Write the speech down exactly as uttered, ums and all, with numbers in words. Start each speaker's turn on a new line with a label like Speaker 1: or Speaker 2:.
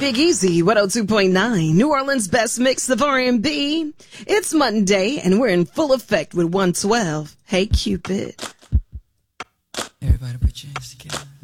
Speaker 1: Big Easy, one oh two point nine, New Orleans' best mix of R and B. It's Monday, and we're in full effect with one twelve. Hey, Cupid.
Speaker 2: Everybody put your hands together.